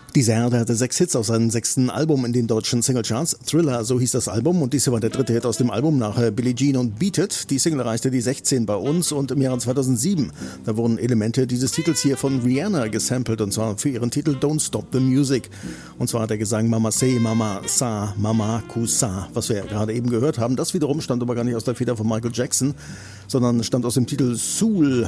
Dieser Herr, der hatte 6 Hits auf seinem 6. Album in den deutschen Singlecharts. Thriller, so hieß das Album, und dies war der 3. Hit aus dem Album nach Billie Jean und Beat It. Die Single erreichte die 16 bei uns, und im Jahre 2007, da wurden Elemente dieses Titels hier von Rihanna gesampelt, und zwar für ihren Titel Don't Stop the Music. Und zwar der Gesang Mama Say, Mama Sa, Mama Kusa, was wir ja gerade eben gehört haben. Das wiederum stammt aber gar nicht aus der Feder von Michael Jackson, sondern stammt aus dem Titel Soul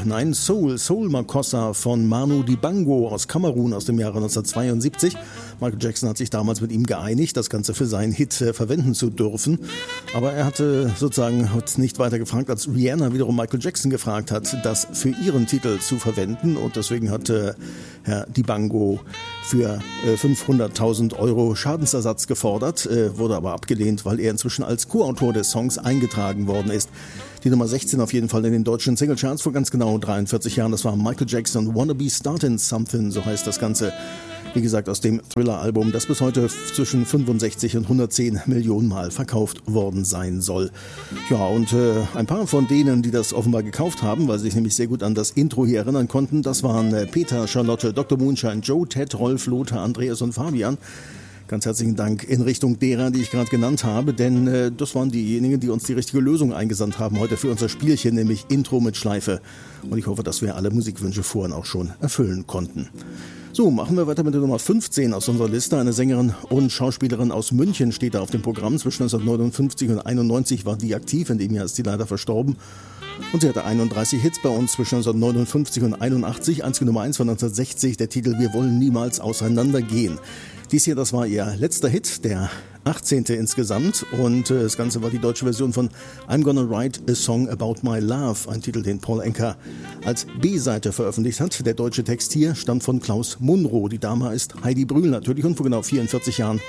Makossa von Manu Dibango aus Kamerun aus dem Jahre 1972. Michael Jackson hat sich damals mit ihm geeinigt, das Ganze für seinen Hit verwenden zu dürfen. Aber er hatte sozusagen nicht weiter gefragt, als Rihanna wiederum Michael Jackson gefragt hat, das für ihren Titel zu verwenden. Und deswegen hat Herr Dibango für 500.000 Euro Schadensersatz gefordert, wurde aber abgelehnt, weil er inzwischen als Co-Autor des Songs eingetragen worden ist. Die Nummer 16 auf jeden Fall in den deutschen Singlecharts vor ganz genau 43 Jahren. Das war Michael Jackson, Wanna Be Startin' Something, so heißt das Ganze. Wie gesagt, aus dem Thriller-Album, das bis heute zwischen 65 und 110 Millionen Mal verkauft worden sein soll. Ja, und ein paar von denen, die das offenbar gekauft haben, weil sie sich nämlich sehr gut an das Intro hier erinnern konnten, das waren Peter, Charlotte, Dr. Moonshine, Joe, Ted, Rolf, Lothar, Andreas und Fabian. Ganz herzlichen Dank in Richtung derer, die ich gerade genannt habe, denn das waren diejenigen, die uns die richtige Lösung eingesandt haben heute für unser Spielchen, nämlich Intro mit Schleife. Und ich hoffe, dass wir alle Musikwünsche vorhin auch schon erfüllen konnten. So, machen wir weiter mit der Nummer 15 aus unserer Liste. Eine Sängerin und Schauspielerin aus München steht da auf dem Programm. Zwischen 1959 und 91 war die aktiv, in dem Jahr ist sie leider verstorben. Und sie hatte 31 Hits bei uns zwischen 1959 und 81. Einzige Nummer 1 von 1960, der Titel Wir wollen niemals auseinandergehen. Dies hier, das war ihr letzter Hit, der 18. insgesamt, und das Ganze war die deutsche Version von I'm Gonna Write a Song About My Love, ein Titel, den Paul Anka als B-Seite veröffentlicht hat. Der deutsche Text hier stammt von Klaus Munro. Die Dame ist Heidi Brühl natürlich, und vor genau 64 Jahren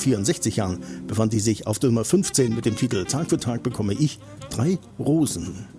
befand die sich auf der Nummer 15 mit dem Titel Tag für Tag bekomme ich 3 Rosen.